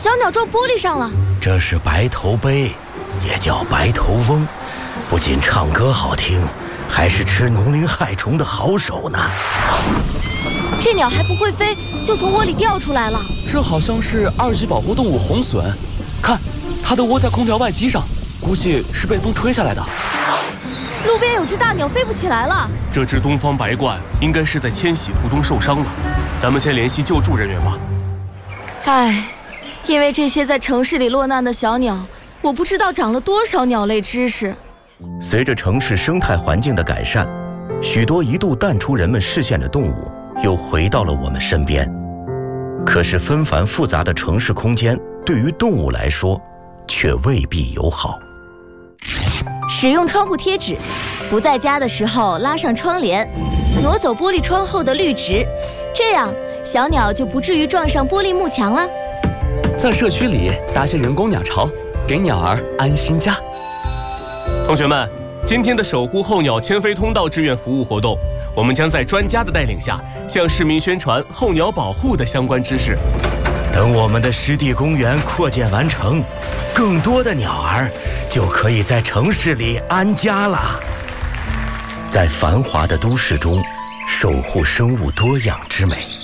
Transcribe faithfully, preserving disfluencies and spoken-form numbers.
小鸟撞玻璃上了。 这是白头鹎，也叫白头翁，不仅唱歌好听，还是吃农林害虫的好手呢。 这鸟还不会飞，就从窝里掉出来了。 这好像是二级保护动物红隼，看，它的窝在空调外机上，估计是被风吹下来的。 路边有只大鸟飞不起来了。 这只东方白鹳应该是在迁徙途中受伤了，咱们先联系救助人员吧。 唉，因为这些在城市里落难的小鸟，我不知道长了多少鸟类知识。 随着城市生态环境的改善，许多一度淡出人们视线的动物又回到了我们身边。可是纷繁复杂的城市空间对于动物来说却未必友好。 使用窗户贴纸，不在家的时候拉上窗帘，挪走玻璃窗后的绿植，这样小鸟就不至于撞上玻璃幕墙了。 在社区里搭些人工鸟巢，给鸟儿安心家。 同学们，今天的守护候鸟迁飞通道志愿服务活动，我们将在专家的带领下，向市民宣传候鸟保护的相关知识。 等我们的湿地公园扩建完成，更多的鸟儿就可以在城市里安家了。在繁华的都市中，守护生物多样之美。